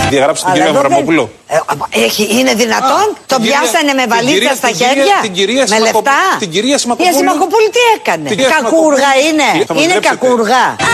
διαγράψει την κυρία Αβραμόπουλο. Είναι δυνατόν? Τον πιάσανε με βαλίτσα στα χέρια? Με λεφτά? Την κυρία Σιμακοπούλου. Η Σιμακοπούλου τι έκανε? Κακούργα είναι? Είναι κακούργα?